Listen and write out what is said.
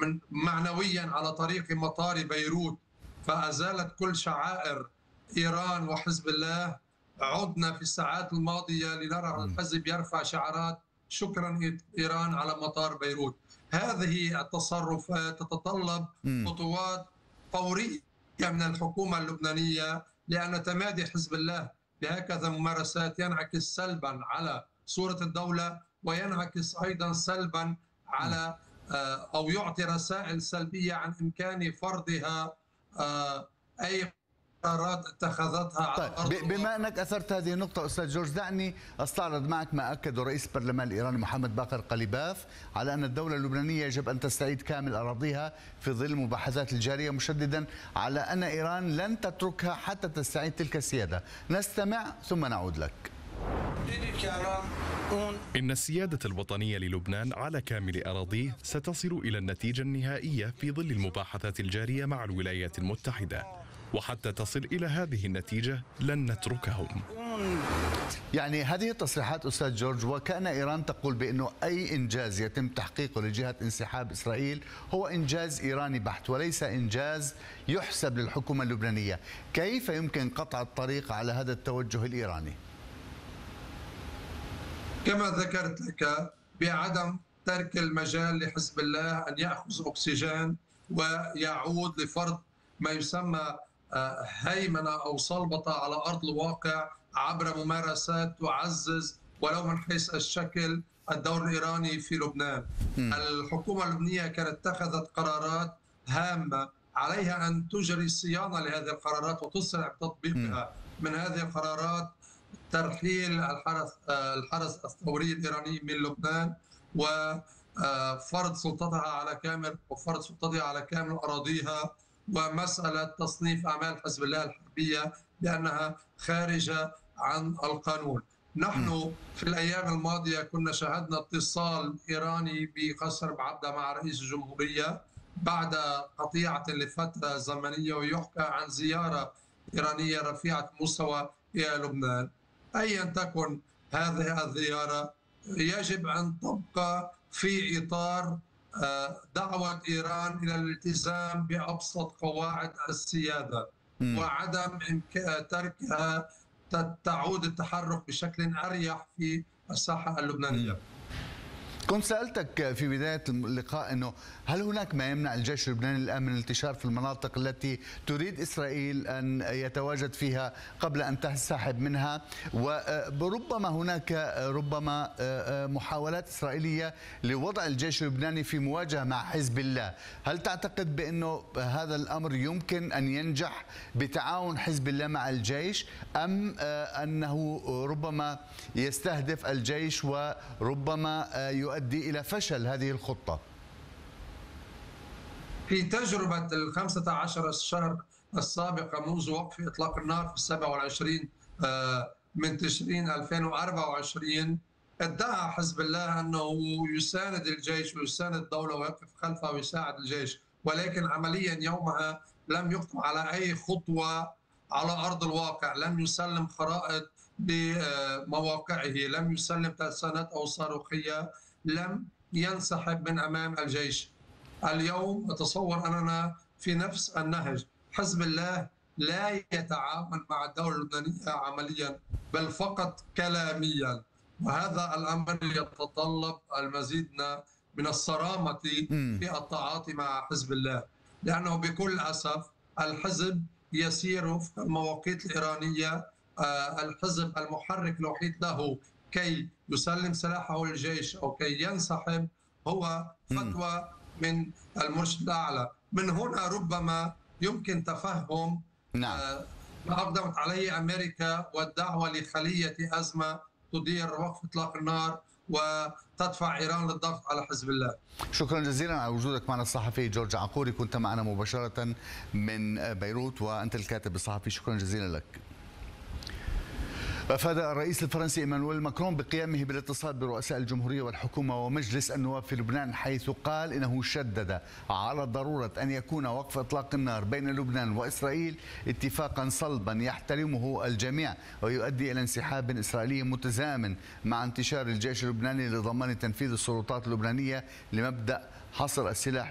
من معنويا على طريق مطار بيروت، فأزالت كل شعائر إيران وحزب الله. عدنا في الساعات الماضية لنرى الحزب يرفع شعارات شكرا إيران على مطار بيروت. هذه التصرفات تتطلب خطوات فورية من الحكومة اللبنانية، لأن تمادي حزب الله بهكذا ممارسات ينعكس سلبا على صورة الدولة، وينعكس أيضا سلبا على أو يعطي رسائل سلبية عن إمكان فرضها أي قرارات اتخذتها على طيب، أرض بما أنك أثرت هذه النقطة أستاذ جورج، دعني أستعرض معك ما أكده رئيس البرلمان الإيراني محمد باقر قليباف على أن الدولة اللبنانية يجب أن تستعيد كامل أراضيها في ظل المباحثات الجارية، مشددا على أن إيران لن تتركها حتى تستعيد تلك السيادة. نستمع ثم نعود لك. إن السيادة الوطنية للبنان على كامل أراضيه ستصل إلى النتيجة النهائية في ظل المباحثات الجارية مع الولايات المتحدة، وحتى تصل إلى هذه النتيجة لن نتركهم. يعني هذه التصريحات أستاذ جورج، وكأن إيران تقول بأنه أي إنجاز يتم تحقيقه لجهة انسحاب إسرائيل هو إنجاز إيراني بحت وليس إنجاز يحسب للحكومة اللبنانية. كيف يمكن قطع الطريق على هذا التوجه الإيراني؟ كما ذكرت لك، بعدم ترك المجال لحزب الله أن يأخذ أكسجين ويعود لفرض ما يسمى هيمنة أو سلطة على أرض الواقع عبر ممارسات تعزز ولو من حيث الشكل الدور الإيراني في لبنان. الحكومة اللبنانية كانت اتخذت قرارات هامة، عليها أن تجري صيانة لهذه القرارات وتسرع بتطبيقها. من هذه القرارات ترحيل الحرس الثوري الإيراني من لبنان وفرض سلطتها على كامل أراضيها، ومسألة تصنيف أعمال حزب الله الحربية بأنها خارجة عن القانون. نحن في الأيام الماضية كنا شاهدنا اتصال إيراني بقصر بعبدة مع رئيس الجمهورية بعد قطيعة لفترة زمنية، ويحكى عن زيارة إيرانية رفيعة المستوى إلى لبنان. أيا تكن هذه الزيارة يجب أن تبقى في إطار دعوة إيران إلى الالتزام بأبسط قواعد السيادة وعدم تركها تعود التحرك بشكل أريح في الساحة اللبنانية. كنت سألتك في بداية اللقاء أنه هل هناك ما يمنع الجيش اللبناني الآن من الانتشار في المناطق التي تريد إسرائيل أن يتواجد فيها قبل أن تنسحب منها، وربما هناك محاولات إسرائيلية لوضع الجيش اللبناني في مواجهة مع حزب الله. هل تعتقد بأنه هذا الأمر يمكن أن ينجح بتعاون حزب الله مع الجيش، أم أنه ربما يستهدف الجيش وربما يؤدي إلى فشل هذه الخطة؟ في تجربة ال15 الشهر السابقة منذ وقف إطلاق النار في 27 من تشرين 2024 ادعى حزب الله أنه يساند الجيش ويساند الدولة ويقف خلفها ويساعد الجيش، ولكن عمليا يومها لم يقم على أي خطوة على أرض الواقع. لم يسلم خرائط بمواقعه، لم يسلم ترسانات أو صاروخية، لم ينسحب من أمام الجيش. اليوم أتصور أننا في نفس النهج. حزب الله لا يتعاون مع الدولة اللبنانية عمليا بل فقط كلاميا، وهذا الأمر يتطلب المزيد من الصرامة في التعاطي مع حزب الله، لأنه بكل أسف الحزب يسير وفق المواقيت الإيرانية. الحزب المحرك الوحيد له كي يسلم سلاحه للجيش أو كي ينسحب هو فتوى من المرشد الأعلى. من هنا ربما يمكن تفهم ما أقدمت عليه أمريكا والدعوة لخلية أزمة تدير وقف إطلاق النار وتدفع إيران للضغط على حزب الله. شكرا جزيلا على وجودك معنا الصحفي جورج عقوري، كنت معنا مباشرة من بيروت وأنت الكاتب الصحفي. شكرا جزيلا لك. أفاد الرئيس الفرنسي إيمانويل ماكرون بقيامه بالاتصال برؤساء الجمهورية والحكومة ومجلس النواب في لبنان، حيث قال إنه شدد على ضرورة أن يكون وقف إطلاق النار بين لبنان وإسرائيل اتفاقا صلبا يحترمه الجميع ويؤدي إلى انسحاب إسرائيلي متزامن مع انتشار الجيش اللبناني لضمان تنفيذ السلطات اللبنانية لمبدأ حصر السلاح